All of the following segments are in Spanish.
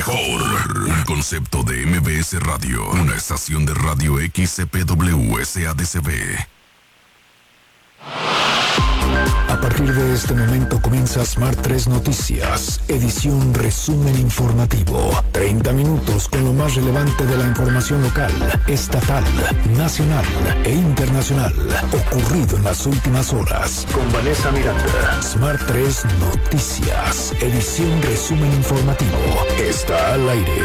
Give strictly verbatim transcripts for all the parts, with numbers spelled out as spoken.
mejor. Un concepto de M B S Radio. Una estación de radio X C P W S A D C B. A partir de este momento comienza Smart tres Noticias, edición resumen informativo. treinta minutos con lo más relevante de la información local, estatal, nacional e internacional, ocurrido en las últimas horas. Con Vanessa Miranda. Smart tres Noticias, edición resumen informativo. Está al aire.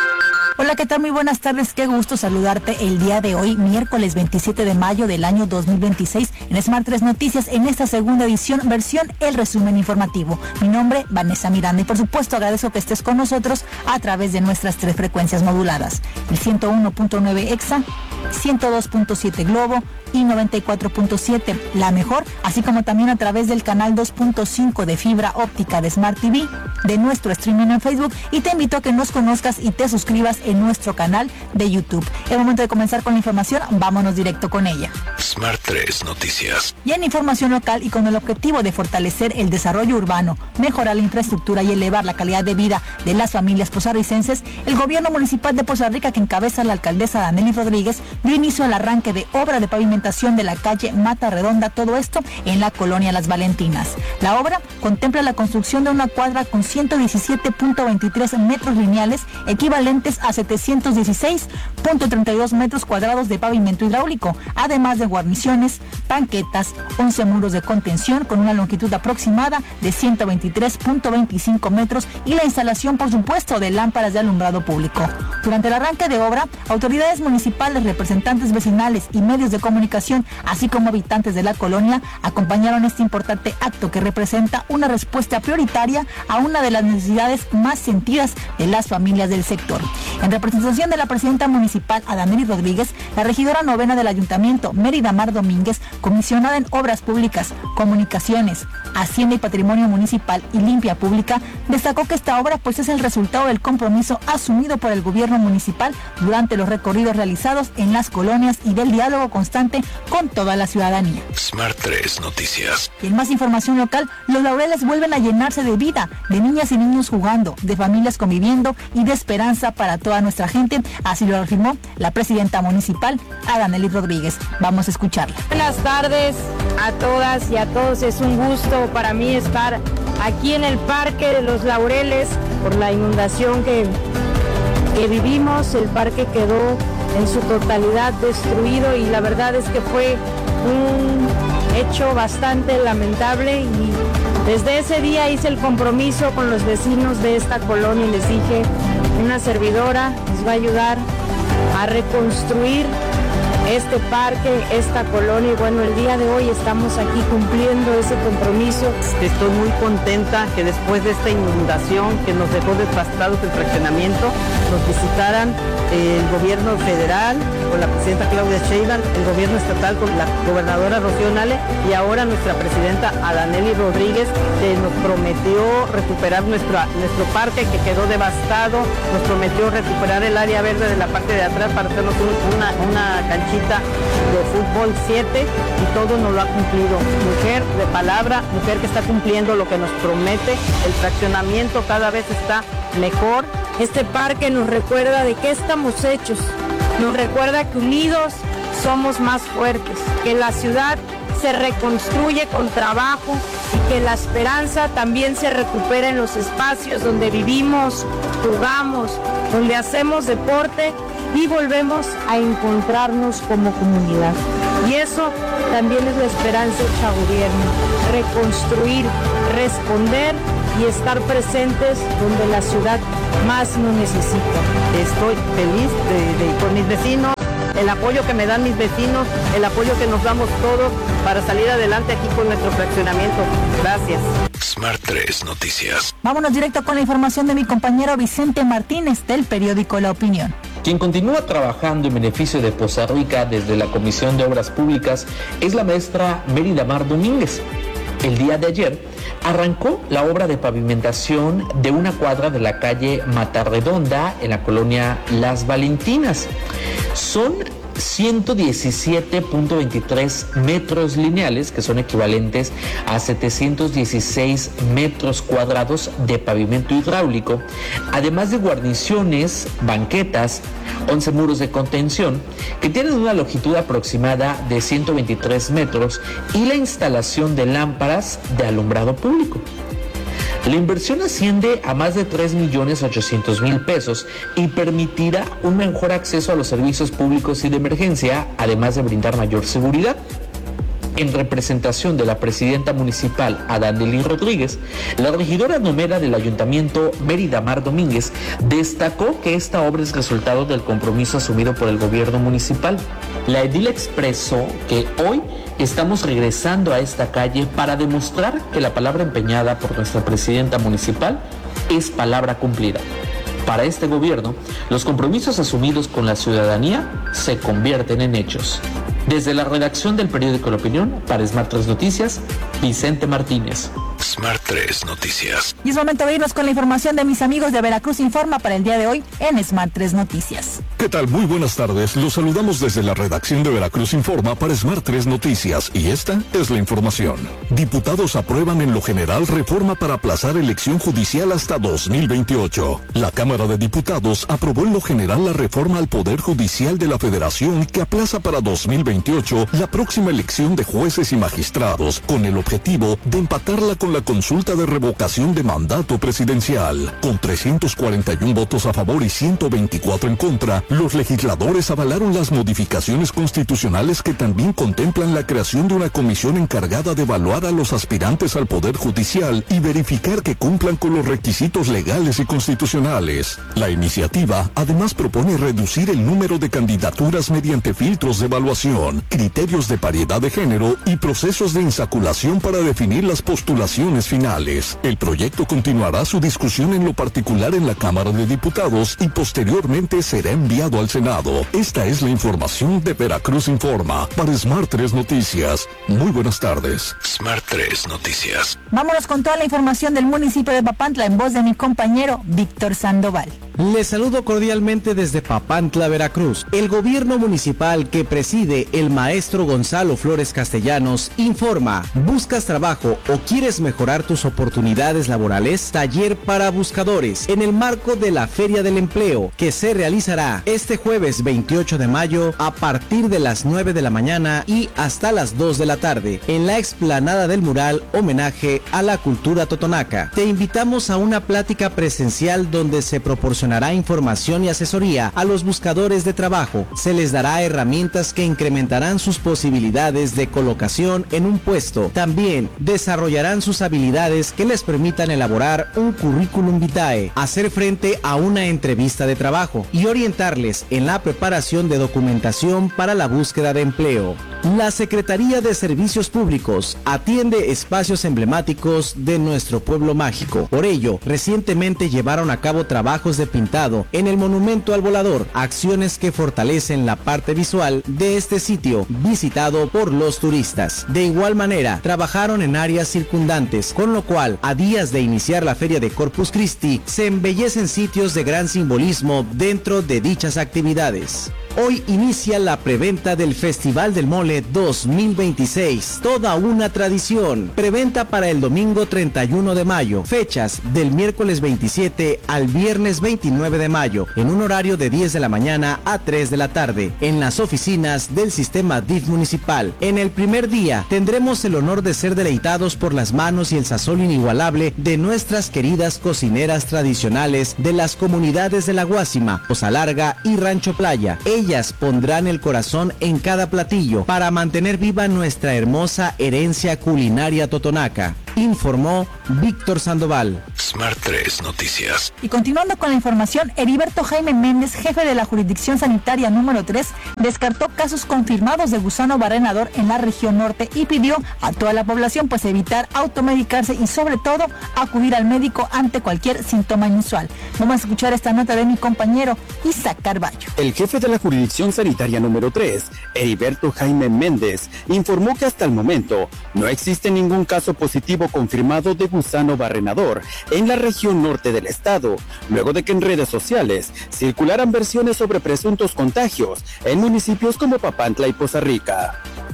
Hola, ¿qué tal? Muy buenas tardes, qué gusto saludarte el día de hoy, miércoles veintisiete de mayo del año dos mil veintiséis, en Smart tres Noticias, en esta segunda edición, versión El Resumen Informativo. Mi nombre, Vanessa Miranda, y por supuesto agradezco que estés con nosotros a través de nuestras tres frecuencias moduladas, el ciento uno punto nueve Exa, ciento dos punto siete Globo y noventa y cuatro punto siete La Mejor, así como también a través del canal dos punto cinco de fibra óptica de Smart T V, de nuestro streaming en Facebook, y te invito a que nos conozcas y te suscribas en nuestro canal de YouTube. Es momento de comenzar con la información, vámonos directo con ella. Smart tres Noticias. Y en información local y con el objetivo de fortalecer el desarrollo urbano, mejorar la infraestructura y elevar la calidad de vida de las familias posarricenses, el gobierno municipal de Poza Rica, que encabeza la alcaldesa Danely Rodríguez, dio inicio al arranque de obra de pavimentación de la calle Mata Redonda, todo esto en la colonia Las Valentinas. La obra contempla la construcción de una cuadra con ciento diecisiete punto veintitrés metros lineales, equivalentes a setecientos dieciséis punto treinta y dos metros cuadrados de pavimento hidráulico, además de guarniciones, banquetas, once muros de contención con una longitud aproximada de ciento veintitrés punto veinticinco metros y la instalación, por supuesto, de lámparas de alumbrado público. Durante el arranque de obra, autoridades municipales, representantes vecinales y medios de comunicación, así como habitantes de la colonia, acompañaron este importante acto que representa una respuesta prioritaria a una de las necesidades más sentidas de las familias del sector. En representación de la presidenta municipal, Danely Rodríguez, la regidora novena del ayuntamiento, Mérida Mar Domínguez, comisionada en Obras Públicas, Comunicaciones, Hacienda y Patrimonio Municipal y Limpia Pública, destacó que esta obra pues es el resultado del compromiso asumido por el gobierno municipal durante los recorridos realizados en las colonias y del diálogo constante con toda la ciudadanía. Smart tres Noticias. Y en más información local, los Laureles vuelven a llenarse de vida, de niñas y niños jugando, de familias conviviendo y de esperanza para toda nuestra gente, así lo afirmó la presidenta municipal, Danely Rodríguez. Vamos a escucharla. Buenas tardes a todas y a todos, es un gusto para mí estar aquí en el Parque de los Laureles por la inundación que, que vivimos. El parque quedó en su totalidad destruido y la verdad es que fue un hecho bastante lamentable, y desde ese día hice el compromiso con los vecinos de esta colonia y les dije, una servidora les va a ayudar a reconstruir este parque, esta colonia, y bueno, el día de hoy estamos aquí cumpliendo ese compromiso. Estoy muy contenta que después de esta inundación que nos dejó devastados el fraccionamiento, nos visitaran el gobierno federal con la presidenta Claudia Sheinbaum, el gobierno estatal con la gobernadora Rocío Nale y ahora nuestra presidenta Danely Rodríguez, que nos prometió recuperar nuestro, nuestro parque que quedó devastado, nos prometió recuperar el área verde de la parte de atrás para hacernos un, una, una canchita de fútbol siete, y todo nos lo ha cumplido. Mujer de palabra, mujer que está cumpliendo lo que nos promete. El fraccionamiento cada vez está mejor. Este parque nos recuerda de qué estamos hechos, nos recuerda que unidos somos más fuertes, que la ciudad se reconstruye con trabajo y que la esperanza también se recupera en los espacios donde vivimos, jugamos, donde hacemos deporte y volvemos a encontrarnos como comunidad. Y eso también es la esperanza hecha gobierno, reconstruir, responder y estar presentes donde la ciudad más nos necesita. Estoy feliz de, de, con mis vecinos, el apoyo que me dan mis vecinos, el apoyo que nos damos todos para salir adelante aquí con nuestro fraccionamiento. Gracias. Smart tres Noticias. Vámonos directo con la información de mi compañero Vicente Martínez del periódico La Opinión. Quien continúa trabajando en beneficio de Poza Rica desde la Comisión de Obras Públicas es la maestra Mérida Mar Domínguez. El día de ayer arrancó la obra de pavimentación de una cuadra de la calle Mata Redonda en la colonia Las Valentinas. Son ciento diecisiete punto veintitrés metros lineales, que son equivalentes a setecientos dieciséis metros cuadrados de pavimento hidráulico, además de guarniciones, banquetas, once muros de contención, que tienen una longitud aproximada de ciento veintitrés metros, y la instalación de lámparas de alumbrado público. La inversión asciende a más de tres millones ochocientos mil pesos y permitirá un mejor acceso a los servicios públicos y de emergencia, además de brindar mayor seguridad. En representación de la presidenta municipal, Adanely Rodríguez, la regidora numera del ayuntamiento, Mérida Mar Domínguez, destacó que esta obra es resultado del compromiso asumido por el gobierno municipal. La edil expresó que hoy estamos regresando a esta calle para demostrar que la palabra empeñada por nuestra presidenta municipal es palabra cumplida. Para este gobierno, los compromisos asumidos con la ciudadanía se convierten en hechos. Desde la redacción del periódico La Opinión, para Smart tres Noticias, Vicente Martínez. Smart tres Noticias. Y es momento de irnos con la información de mis amigos de Veracruz Informa para el día de hoy en Smart tres Noticias. ¿Qué tal? Muy buenas tardes. Los saludamos desde la redacción de Veracruz Informa para Smart tres Noticias, y esta es la información. Diputados aprueban en lo general reforma para aplazar elección judicial hasta dos mil veintiocho. La Cámara de Diputados aprobó en lo general la reforma al Poder Judicial de la Federación que aplaza para dos mil veintiocho la próxima elección de jueces y magistrados, con el objetivo de empatarla con la consulta de revocación de mandato presidencial. Con trescientos cuarenta y uno votos a favor y ciento veinticuatro en contra, los legisladores avalaron las modificaciones constitucionales que también contemplan la creación de una comisión encargada de evaluar a los aspirantes al Poder Judicial y verificar que cumplan con los requisitos legales y constitucionales. La iniciativa además propone reducir el número de candidaturas mediante filtros de evaluación, criterios de paridad de género y procesos de insaculación para definir las postulaciones finales. El proyecto continuará su discusión en lo particular en la Cámara de Diputados y posteriormente será enviado al Senado. Esta es la información de Veracruz Informa para Smart tres Noticias. Muy buenas tardes. Smart tres Noticias. Vámonos con toda la información del municipio de Papantla en voz de mi compañero Víctor Sandoval. Les saludo cordialmente desde Papantla, Veracruz. El gobierno municipal que preside el maestro Gonzalo Flores Castellanos informa: ¿buscas trabajo o quieres mejorar tus oportunidades laborales? Taller para buscadores en el marco de la Feria del Empleo, que se realizará este jueves veintiocho de mayo a partir de las nueve de la mañana y hasta las dos de la tarde en la explanada del mural Homenaje a la Cultura Totonaca. Te invitamos a una plática presencial donde se proporcionará información y asesoría a los buscadores de trabajo. Se les dará herramientas que incrementarán sus posibilidades de colocación en un puesto. También desarrollarán sus habilidades que les permitan elaborar un currículum vitae, hacer frente a una entrevista de trabajo y orientarles en la preparación de documentación para la búsqueda de empleo. La Secretaría de Servicios Públicos atiende espacios emblemáticos de nuestro pueblo mágico. Por ello, recientemente llevaron a cabo trabajos de pintado en el Monumento al Volador, acciones que fortalecen la parte visual de este sitio visitado por los turistas. De igual manera, trabajaron en áreas circundantes, con lo cual, a días de iniciar la Feria de Corpus Christi, se embellecen sitios de gran simbolismo dentro de dichas actividades. Hoy inicia la preventa del Festival del Mole dos mil veintiséis, toda una tradición. Preventa para el domingo treinta y uno de mayo, fechas del miércoles veintisiete al viernes veintinueve de mayo, en un horario de diez de la mañana a tres de la tarde, en las oficinas del sistema D I F municipal. En el primer día tendremos el honor de ser deleitados por las manos y el sazón inigualable de nuestras queridas cocineras tradicionales de las comunidades de La Guásima, Poza Larga y Rancho Playa. Ellas pondrán el corazón en cada platillo para mantener viva nuestra hermosa herencia culinaria totonaca, informó Víctor Sandoval. Smart tres Noticias. Y continuando con la información, Heriberto Jaime Méndez, jefe de la jurisdicción sanitaria número tres, descartó casos confirmados de gusano barrenador en la región norte y pidió a toda la población pues evitar automedicarse y sobre todo acudir al médico ante cualquier síntoma inusual. Vamos a escuchar esta nota de mi compañero Isaac Carballo. El jefe de la jurisdicción sanitaria número tres, Heriberto Jaime Méndez, informó que hasta el momento no existe ningún caso positivo confirmado de gusano barrenador en la región norte del estado, luego de que en redes sociales circularan versiones sobre presuntos contagios en municipios como Papantla y Poza Rica.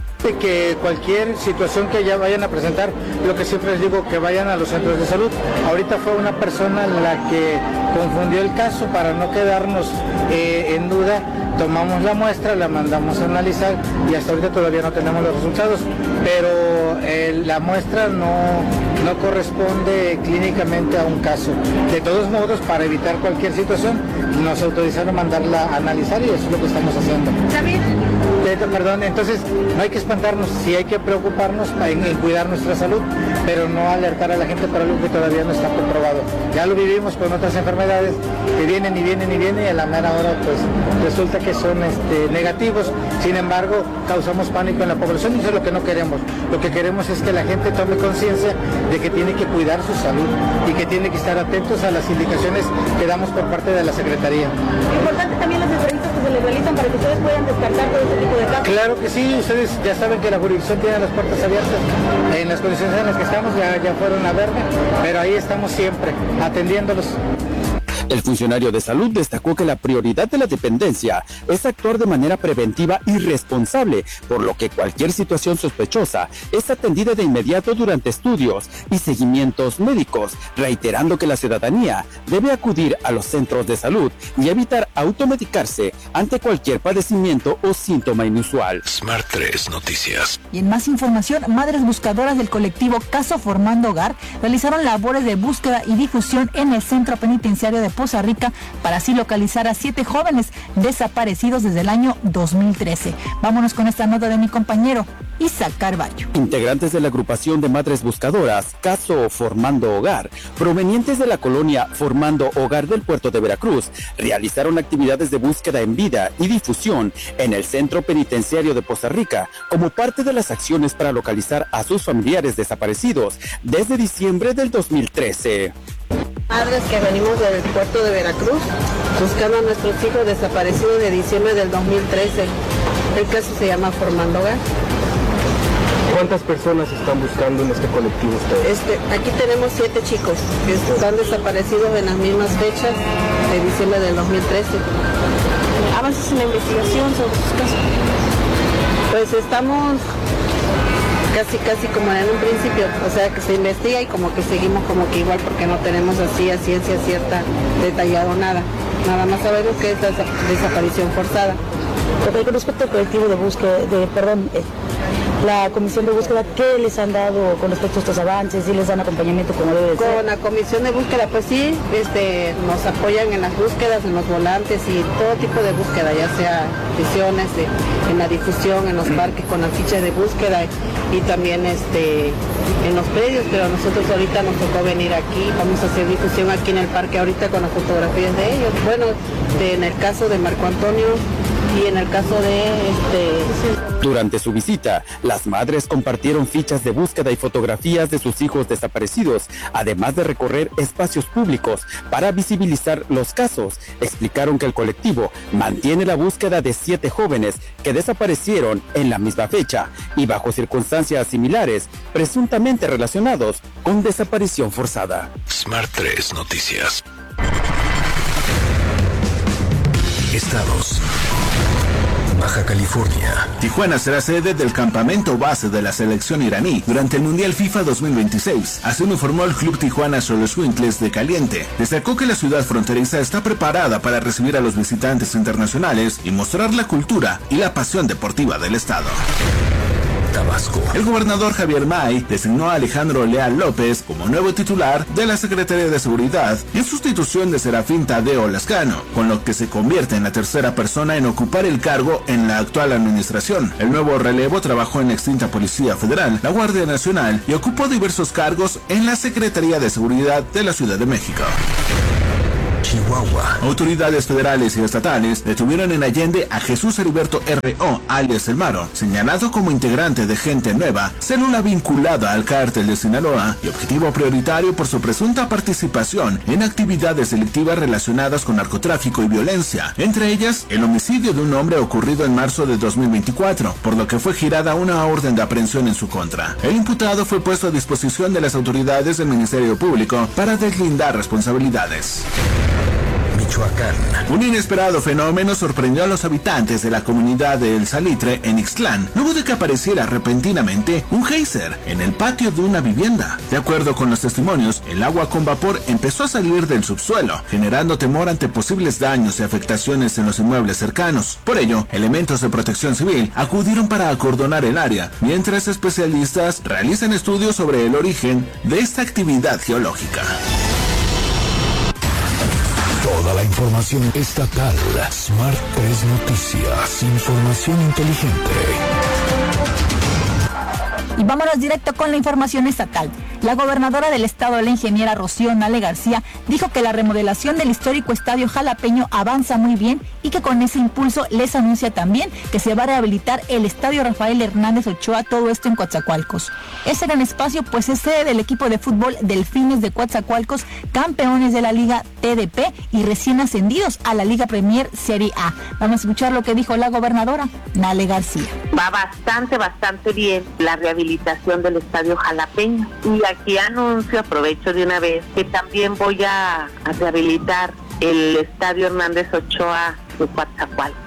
Que cualquier situación que ya vayan a presentar, lo que siempre les digo, que vayan a los centros de salud. Ahorita fue una persona la que confundió el caso. Para no quedarnos eh, en duda, tomamos la muestra, la mandamos a analizar y hasta ahorita todavía no tenemos los resultados, pero eh, la muestra no, no corresponde clínicamente a un caso. De todos modos, para evitar cualquier situación, nos autorizaron mandarla a analizar y eso es lo que estamos haciendo. ¿También? De, perdón, entonces no hay que espantarnos, sí hay que preocuparnos en, en cuidar nuestra salud, pero no alertar a la gente por algo que todavía no está comprobado. Ya lo vivimos con otras enfermedades que vienen y vienen y vienen y a la mera hora pues resulta que son este, negativos. Sin embargo, causamos pánico en la población y eso es lo que no queremos. Lo que queremos es que la gente tome conciencia de que tiene que cuidar su salud y que tiene que estar atentos a las indicaciones que damos por parte de la Secretaría. Importante también los entrevistas que se les realizan para que ustedes puedan descartar todo este tipo de casos. Claro que sí, ustedes ya saben que la jurisdicción tiene las puertas abiertas. En las condiciones en las que estamos ya, ya fueron a verme, pero ahí estamos siempre atendiéndolos. El funcionario de salud destacó que la prioridad de la dependencia es actuar de manera preventiva y responsable, por lo que cualquier situación sospechosa es atendida de inmediato durante estudios y seguimientos médicos, reiterando que la ciudadanía debe acudir a los centros de salud y evitar automedicarse ante cualquier padecimiento o síntoma inusual. Smart tres Noticias. Y en más información, madres buscadoras del colectivo Caso Formando Hogar realizaron labores de búsqueda y difusión en el centro penitenciario de Poza Rica para así localizar a siete jóvenes desaparecidos desde el año dos mil trece. Vámonos con esta nota de mi compañero Isaac Carballo. Integrantes de la agrupación de madres buscadoras Caso Formando Hogar, provenientes de la colonia Formando Hogar del puerto de Veracruz, realizaron actividades de búsqueda en vida y difusión en el centro penitenciario de Poza Rica como parte de las acciones para localizar a sus familiares desaparecidos desde diciembre del dos mil trece. Madres que venimos del puerto de Veracruz buscando a nuestros hijos desaparecidos de diciembre del dos mil trece. El caso se llama Formando Hogar. ¿Cuántas personas están buscando en este colectivo ustedes? Este, aquí tenemos siete chicos que están desaparecidos en las mismas fechas de diciembre del dos mil trece. ¿Avances en la investigación sobre sus casos? Pues estamos casi casi como en un principio, o sea que se investiga y como que seguimos como que igual porque no tenemos así a ciencia cierta detallado nada. Nada más sabemos que es desa desaparición forzada. Con respecto al colectivo de búsqueda, de, perdón, eh, la comisión de búsqueda, ¿qué les han dado con respecto a estos avances? ¿Sí les dan acompañamiento como debe de ser? Con la comisión de búsqueda, pues sí, este, nos apoyan en las búsquedas, en los volantes y todo tipo de búsqueda, ya sea visiones, de, en la difusión, en los parques con las fichas de búsqueda y también este, en los predios, pero a nosotros ahorita nos tocó venir aquí, vamos a hacer difusión aquí en el parque ahorita con las fotografías de ellos. Bueno, de, en el caso de Marco Antonio y en el caso de este... Durante su visita, las madres compartieron fichas de búsqueda y fotografías de sus hijos desaparecidos, además de recorrer espacios públicos para visibilizar los casos. Explicaron que el colectivo mantiene la búsqueda de siete jóvenes que desaparecieron en la misma fecha y bajo circunstancias similares, presuntamente relacionados con desaparición forzada. Smart tres Noticias. Estados. Baja California. Tijuana será sede del campamento base de la selección iraní durante el Mundial FIFA dos mil veintiséis. Así lo informó el Club Tijuana Xoloitzcuintles de Caliente. Destacó que la ciudad fronteriza está preparada para recibir a los visitantes internacionales y mostrar la cultura y la pasión deportiva del estado. Tabasco. El gobernador Javier May designó a Alejandro Leal López como nuevo titular de la Secretaría de Seguridad en sustitución de Serafín Tadeo Lascano, con lo que se convierte en la tercera persona en ocupar el cargo en la actual administración. El nuevo relevo trabajó en la extinta Policía Federal, la Guardia Nacional y ocupó diversos cargos en la Secretaría de Seguridad de la Ciudad de México. Chihuahua. Autoridades federales y estatales detuvieron en Allende a Jesús Heriberto R O, alias El Maro, señalado como integrante de Gente Nueva, célula vinculada al cártel de Sinaloa y objetivo prioritario por su presunta participación en actividades delictivas relacionadas con narcotráfico y violencia, entre ellas el homicidio de un hombre ocurrido en marzo de dos mil veinticuatro, por lo que fue girada una orden de aprehensión en su contra. El imputado fue puesto a disposición de las autoridades del Ministerio Público para deslindar responsabilidades. Michoacán. Un inesperado fenómeno sorprendió a los habitantes de la comunidad de El Salitre en Ixtlán, luego de que apareciera repentinamente un geyser en el patio de una vivienda. De acuerdo con los testimonios, el agua con vapor empezó a salir del subsuelo, generando temor ante posibles daños y afectaciones en los inmuebles cercanos. Por ello, elementos de protección civil acudieron para acordonar el área, mientras especialistas realizan estudios sobre el origen de esta actividad geológica. Toda la información estatal. Smart tres Noticias. Información inteligente. Y vámonos directo con la información estatal. La gobernadora del estado, la ingeniera Rocío Nale García, dijo que la remodelación del histórico estadio jalapeño avanza muy bien y que con ese impulso les anuncia también que se va a rehabilitar el estadio Rafael Hernández Ochoa, todo esto en Coatzacoalcos. Ese gran espacio pues es sede del equipo de fútbol Delfines de Coatzacoalcos, campeones de la Liga T D P y recién ascendidos a la Liga Premier Serie A. Vamos a escuchar lo que dijo la gobernadora Nale García. Va bastante, bastante bien la rehabilitación del estadio jalapeño. Y aquí anuncio, aprovecho de una vez, que también voy a, a rehabilitar el estadio Hernández Ochoa de Coatzacoalcos.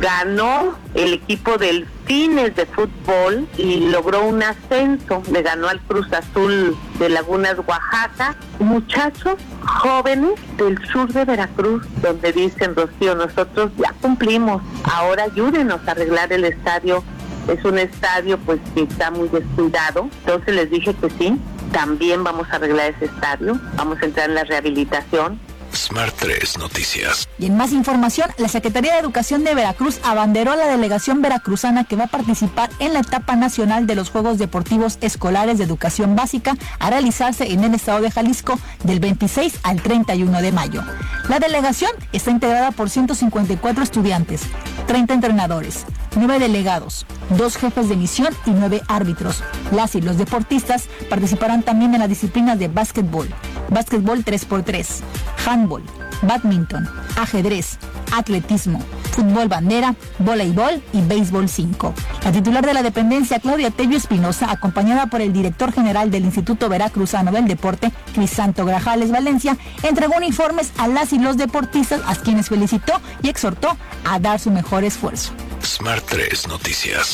Ganó el equipo Delfines de fútbol y logró un ascenso. Le ganó al Cruz Azul de Lagunas, Oaxaca. Muchachos jóvenes del sur de Veracruz, donde dicen, Rocío, nosotros ya cumplimos, ahora ayúdenos a arreglar el estadio. Es un estadio pues que está muy descuidado. Entonces les dije que sí, también vamos a arreglar ese estadio, vamos a entrar en la rehabilitación. Smart tres Noticias. Y en más información, la Secretaría de Educación de Veracruz abanderó a la delegación veracruzana que va a participar en la etapa nacional de los Juegos Deportivos Escolares de Educación Básica a realizarse en el estado de Jalisco del veintiséis al treinta y uno de mayo. La delegación está integrada por ciento cincuenta y cuatro estudiantes, treinta entrenadores, nueve delegados, dos jefes de misión y nueve árbitros. Las y los deportistas participarán también en las disciplinas de básquetbol, básquetbol tres por tres, handball, badminton, ajedrez, atletismo, fútbol bandera, voleibol y béisbol cinco. La titular de la dependencia, Claudia Tello Espinosa, acompañada por el director general del Instituto Veracruzano del Deporte, Crisanto Grajales Valencia, entregó uniformes a las y los deportistas, a quienes felicitó y exhortó a dar su mejor esfuerzo. Smart tres Noticias.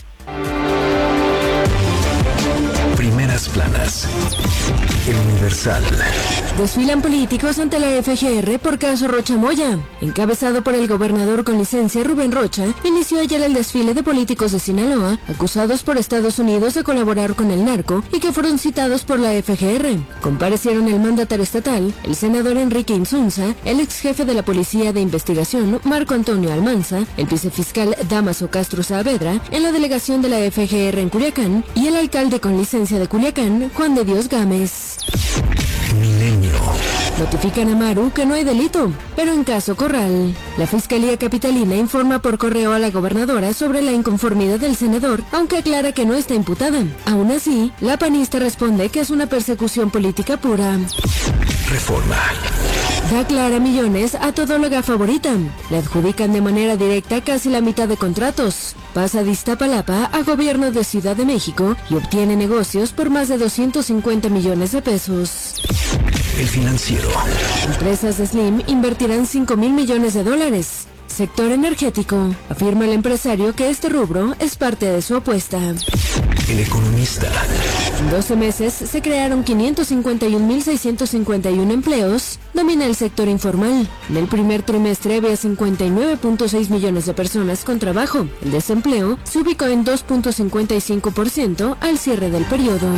Primeras planas. El Universal. Desfilan políticos ante la F G R por caso Rocha Moya. Encabezado por el gobernador con licencia Rubén Rocha, inició ayer el desfile de políticos de Sinaloa, acusados por Estados Unidos de colaborar con el narco y que fueron citados por la F G R. Comparecieron el mandatario estatal, el senador Enrique Insunza, el ex jefe de la Policía de Investigación, Marco Antonio Almanza, el vicefiscal Damaso Castro Saavedra, en la delegación de la F G R en Culiacán, y el alcalde con licencia de Culiacán, Juan de Dios Gámez. Milenio. Notifican a Maru que no hay delito, pero en caso Corral, la Fiscalía Capitalina informa por correo a la gobernadora sobre la inconformidad del senador, aunque aclara que no está imputada. Aún así, la panista responde que es una persecución política pura. Reforma. Da Clara millones a todóloga favorita. Le adjudican de manera directa casi la mitad de contratos. Pasa de Iztapalapa a gobierno de Ciudad de México y obtiene negocios por más de doscientos cincuenta millones de pesos. El Financiero. Empresas de Slim invertirán cinco mil millones de dólares. Sector energético. Afirma el empresario que este rubro es parte de su apuesta. El Economista. En doce meses se crearon quinientos cincuenta y un mil seiscientos cincuenta y uno empleos. Domina el sector informal. En el primer trimestre había cincuenta y nueve punto seis millones de personas con trabajo. El desempleo se ubicó en dos punto cincuenta y cinco por ciento al cierre del periodo.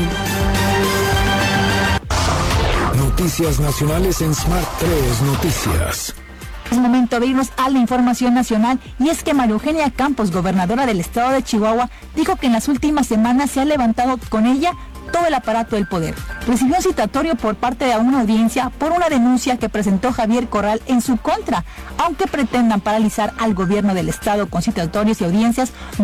Noticias nacionales en Smart tres Noticias. Es momento de irnos a la información nacional, y es que María Eugenia Campos, gobernadora del estado de Chihuahua, dijo que en las últimas semanas se ha levantado con ella todo el aparato del poder. Recibió un citatorio por parte de una audiencia por una denuncia que presentó Javier Corral en su contra, aunque pretendan paralizar al gobierno del estado con citatorios y audiencias.